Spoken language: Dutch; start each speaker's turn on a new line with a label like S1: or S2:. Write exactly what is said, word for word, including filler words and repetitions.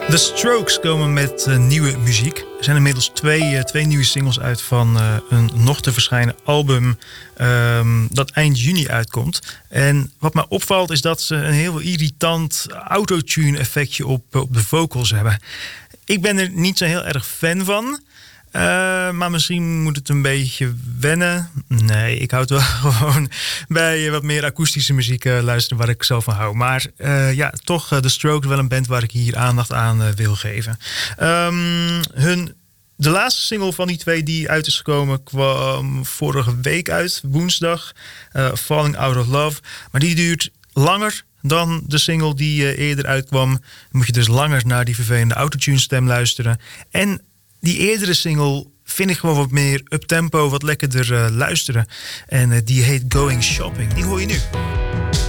S1: The Strokes komen met uh, nieuwe muziek. Er zijn inmiddels twee, uh, twee nieuwe singles uit van uh, een nog te verschijnen album um, dat eind juni uitkomt. En wat mij opvalt is dat ze een heel irritant autotune effectje op, op de vocals hebben. Ik ben er niet zo heel erg fan van. Uh, maar misschien moet het een beetje wennen. Nee, ik houd wel gewoon bij wat meer akoestische muziek uh, luisteren waar ik zelf van hou. Maar uh, ja, toch uh, The Strokes wel een band waar ik hier aandacht aan uh, wil geven. Um, hun, de laatste single van die twee die uit is gekomen kwam vorige week uit, woensdag. Uh, Falling Out of Love. Maar die duurt langer dan de single die uh, eerder uitkwam. Dan moet je dus langer naar die vervelende autotune stem luisteren. En die eerdere single vind ik gewoon wat meer uptempo, wat lekkerder uh, luisteren. En uh, die heet Going Shopping. Die hoor je nu.